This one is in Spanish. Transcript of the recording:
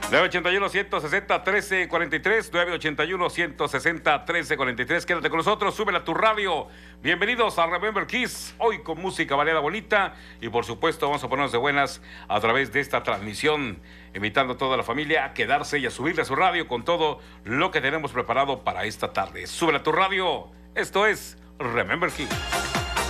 981-160-1343, 981-160-1343. Quédate con nosotros, súbela a tu radio. Bienvenidos a Remember Kiss, hoy con música variada bonita. Y por supuesto vamos a ponernos de buenas a través de esta transmisión, invitando a toda la familia a quedarse y a subirle a su radio con todo lo que tenemos preparado para esta tarde. Súbela a tu radio, esto es Remember Kiss.